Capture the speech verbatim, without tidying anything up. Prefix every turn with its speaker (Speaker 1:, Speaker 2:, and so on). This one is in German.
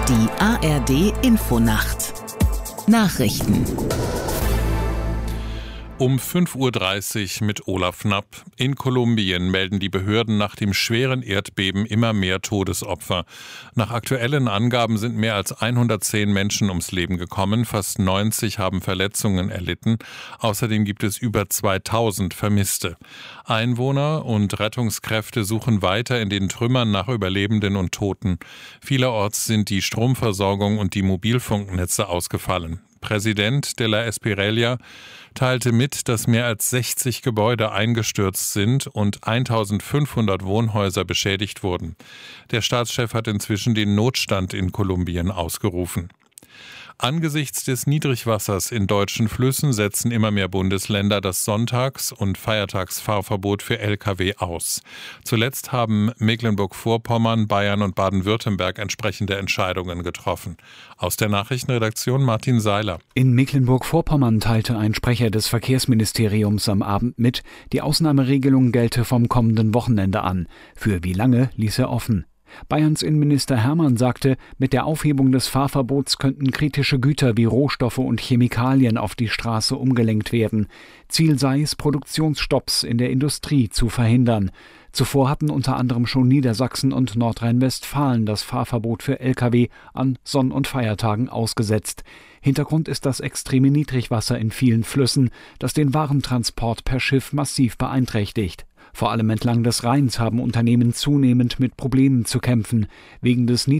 Speaker 1: Die A R D-Infonacht Nachrichten
Speaker 2: Um fünf Uhr dreißig mit Olaf Knapp. In Kolumbien melden die Behörden nach dem schweren Erdbeben immer mehr Todesopfer. Nach aktuellen Angaben sind mehr als hundertzehn Menschen ums Leben gekommen, fast neunzig haben Verletzungen erlitten. Außerdem gibt es über zweitausend Vermisste. Einwohner und Rettungskräfte suchen weiter in den Trümmern nach Überlebenden und Toten. Vielerorts sind die Stromversorgung und die Mobilfunknetze ausgefallen. Präsident de la Espriella teilte mit, dass mehr als sechzig Gebäude eingestürzt sind und eintausendfünfhundert Wohnhäuser beschädigt wurden. Der Staatschef hat inzwischen den Notstand in Kolumbien ausgerufen. Angesichts des Niedrigwassers in deutschen Flüssen setzen immer mehr Bundesländer das Sonntags- und Feiertagsfahrverbot für L K W aus. Zuletzt haben Mecklenburg-Vorpommern, Bayern und Baden-Württemberg entsprechende Entscheidungen getroffen. Aus der Nachrichtenredaktion Martin Seiler.
Speaker 3: In Mecklenburg-Vorpommern teilte ein Sprecher des Verkehrsministeriums am Abend mit, die Ausnahmeregelung gelte vom kommenden Wochenende an. Für wie lange ließ er offen. Bayerns Innenminister Hermann sagte, mit der Aufhebung des Fahrverbots könnten kritische Güter wie Rohstoffe und Chemikalien auf die Straße umgelenkt werden. Ziel sei es, Produktionsstopps in der Industrie zu verhindern. Zuvor hatten unter anderem schon Niedersachsen und Nordrhein-Westfalen das Fahrverbot für L K W an Sonn- und Feiertagen ausgesetzt. Hintergrund ist das extreme Niedrigwasser in vielen Flüssen, das den Warentransport per Schiff massiv beeinträchtigt. Vor allem entlang des Rheins haben Unternehmen zunehmend mit Problemen zu kämpfen. Wegen des niedrigen